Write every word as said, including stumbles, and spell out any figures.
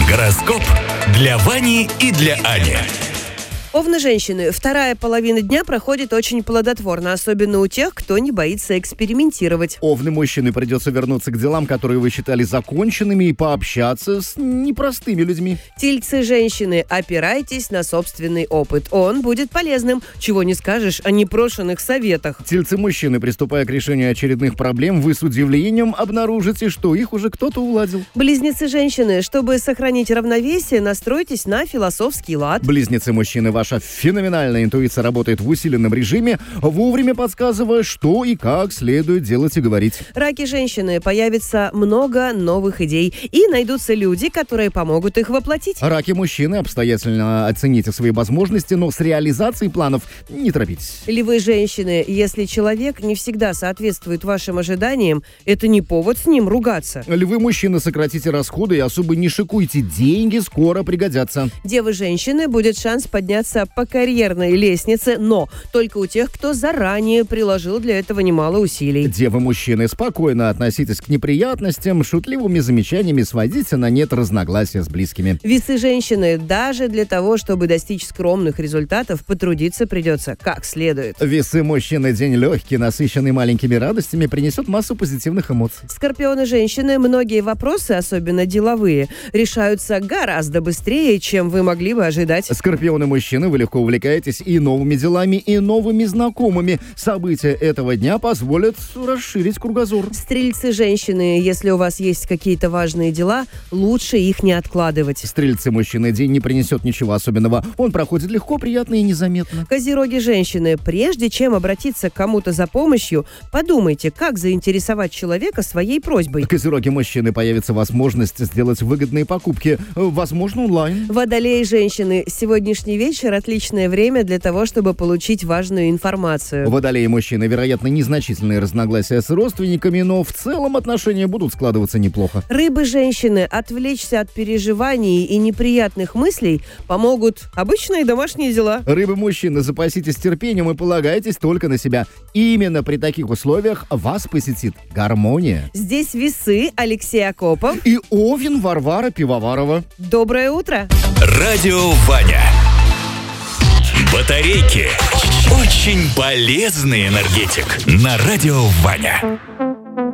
Гороскоп для Вани и для Ани. Овны женщины, вторая половина дня проходит очень плодотворно, особенно у тех, кто не боится экспериментировать. Овны мужчины, придется вернуться к делам, которые вы считали законченными, и пообщаться с непростыми людьми. Тельцы женщины, опирайтесь на собственный опыт. Он будет полезным. Чего не скажешь о непрошенных советах. Тельцы мужчины, приступая к решению очередных проблем, вы с удивлением обнаружите, что их уже кто-то уладил. Близнецы женщины, чтобы сохранить равновесие, настройтесь на философский лад. Близнецы мужчины, ваша феноменальная интуиция работает в усиленном режиме, вовремя подсказывая, что и как следует делать и говорить. Раки женщины, появится много новых идей, и найдутся люди, которые помогут их воплотить. Раки мужчины, обстоятельно оцените свои возможности, но с реализацией планов не торопитесь. Львы женщины, если человек не всегда соответствует вашим ожиданиям, это не повод с ним ругаться. Львы мужчины, сократите расходы и особо не шикуйте, деньги скоро пригодятся. Девы женщины, будет шанс подняться по карьерной лестнице, но только у тех, кто заранее приложил для этого немало усилий. Девы мужчины, спокойно относитесь к неприятностям, шутливыми замечаниями сводите на нет разногласия с близкими. Весы женщины, даже для того, чтобы достичь скромных результатов, потрудиться придется как следует. Весы мужчины, день легкий, насыщенный маленькими радостями, принесет массу позитивных эмоций. Скорпионы женщины, многие вопросы, особенно деловые, решаются гораздо быстрее, чем вы могли бы ожидать. Скорпионы мужчины, вы легко увлекаетесь и новыми делами, и новыми знакомыми. События этого дня позволят расширить кругозор. Стрельцы женщины, если у вас есть какие-то важные дела, лучше их не откладывать. Стрельцы мужчины, день не принесет ничего особенного. Он проходит легко, приятно и незаметно. Козероги женщины, прежде чем обратиться к кому-то за помощью, подумайте, как заинтересовать человека своей просьбой. Козероги мужчины, появится возможность сделать выгодные покупки, возможно, онлайн. Водолеи женщины, сегодняшний вечер отличное время для того, чтобы получить важную информацию. Водолеи мужчины, вероятно, незначительные разногласия с родственниками, но в целом отношения будут складываться неплохо. Рыбы женщины, отвлечься от переживаний и неприятных мыслей помогут обычные домашние дела. Рыбы мужчины, запаситесь терпением и полагайтесь только на себя. Именно при таких условиях вас посетит гармония. Здесь весы, Алексей Акопов и Овен, Варвара Пивоварова. Доброе утро. Радио Ваня. Батарейки. Очень полезный энергетик. На Радио Ваня.